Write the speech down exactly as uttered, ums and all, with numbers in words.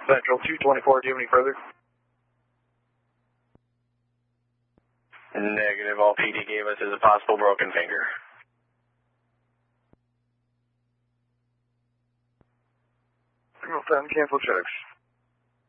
Central two twenty-four, do you have any further? Negative, all P D gave us is a possible broken finger. Signal ten, cancel checks.